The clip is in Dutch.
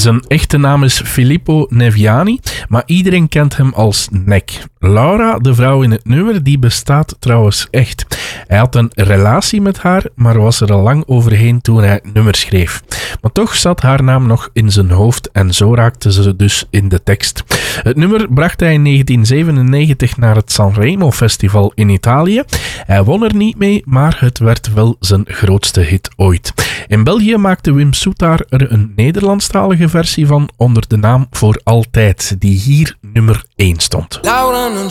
Zijn echte naam is Filippo Neviani, maar iedereen kent hem als Nek. Laura, de vrouw in het nummer, die bestaat trouwens echt. Hij had een relatie met haar, maar was er al lang overheen toen hij het nummer schreef. Maar toch zat haar naam nog in zijn hoofd en zo raakte ze dus in de tekst. Het nummer bracht hij in 1997 naar het Sanremo Festival in Italië. Hij won er niet mee, maar het werd wel zijn grootste hit ooit. In België maakte Wim Soetaar er een Nederlandstalige versie van onder de naam Voor Altijd, die hier nummer 1 stond. Laura non